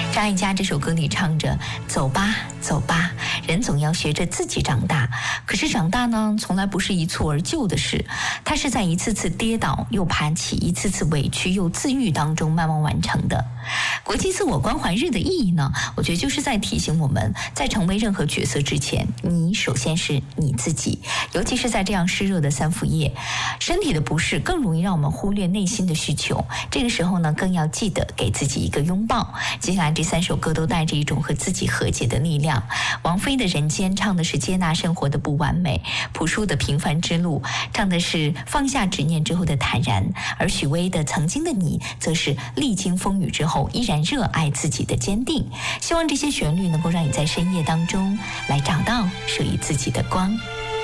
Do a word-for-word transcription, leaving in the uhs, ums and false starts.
张艾嘉这首歌里唱着走吧走吧，人总要学着自己长大。可是长大呢，从来不是一蹴而就的事，它是在一次次跌倒又爬起，一次次委屈又自愈当中慢慢完成的。国际自我关怀日的意义呢，我觉得就是在提醒我们，在成为任何角色之前，你首先是你自己。尤其是在这样湿热的三伏夜，身体的不适更容易让我们忽略内心的需求。这个时候呢，更要记得给自己一个拥抱。接下来这三首歌都带着一种和自己和解的力量。王菲的《人间》唱的是接纳生活的不完美，朴树的《平凡之路》唱的是放下执念之后的坦然，而许巍的《曾经的你》则是历经风雨之后依然热爱自己的坚定。希望这些旋律能够让你在深夜当中来找到属于自己的光。